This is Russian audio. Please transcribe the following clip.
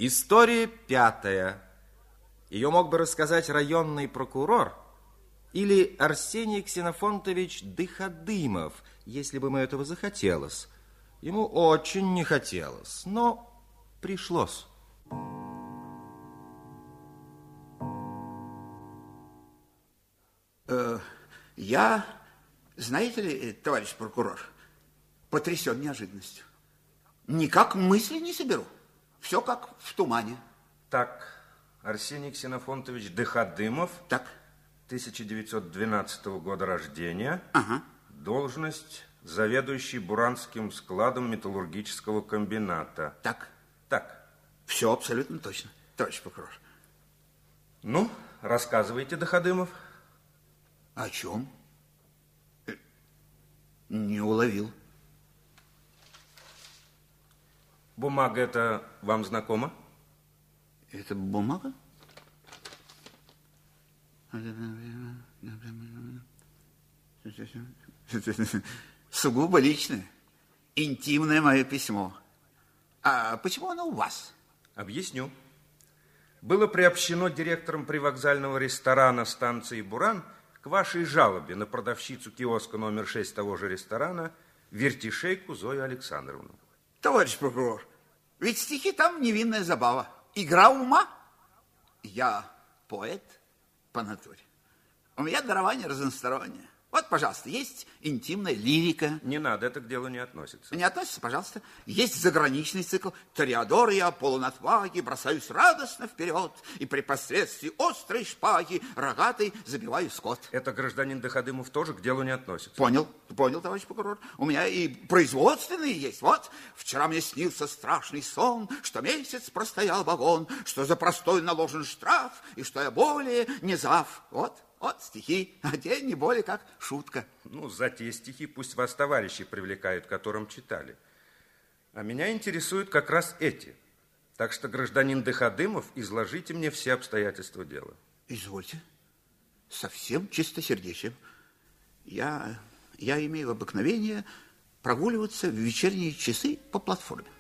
История 5. Ее мог бы рассказать районный прокурор или Арсений Ксенофонтович Дыходымов, если бы ему этого захотелось. Ему очень не хотелось, но пришлось. Я, знаете ли, товарищ прокурор, потрясен неожиданностью. Никак мысли не соберу. Все как в тумане. Так, Арсений Ксенофонтович Дыходымов. Так. 1912 года рождения. Ага. Должность заведующий Буранским складом металлургического комбината. Так. Так. Все абсолютно точно, товарищ прокурор. Ну, рассказывайте, Дыходымов. О чем? Не уловил. Бумага эта вам знакома? Это бумага? Сугубо личное, интимное мое письмо. А почему оно у вас? Объясню. Было приобщено директором привокзального ресторана станции Буран к вашей жалобе на продавщицу киоска номер 6 того же ресторана Вертишейку Зою Александровну. Товарищ прокурор, ведь стихи там невинная забава, игра ума. Я поэт по натуре. У меня дарование разностороннее. Вот, пожалуйста, есть интимная лирика. Не надо, это к делу не относится. Не относится, пожалуйста. Есть заграничный цикл. Тореадор я, полон отваги, бросаюсь радостно вперед, и при посредстве острой шпаги рогатой забиваю скот. Это гражданин Дыходымов тоже к делу не относится. Понял, товарищ прокурор. У меня и производственные есть. Вот, вчера мне снился страшный сон, что месяц простоял вагон, что за простой наложен штраф, и что я более не зав. Вот стихи, а те не более как шутка. Ну, за те стихи пусть вас товарищи привлекают, которым читали. А меня интересуют как раз эти. Так что, гражданин Дыходымов, изложите мне все обстоятельства дела. Извольте. Со всем чистосердечием. Я имею обыкновение прогуливаться в вечерние часы по платформе.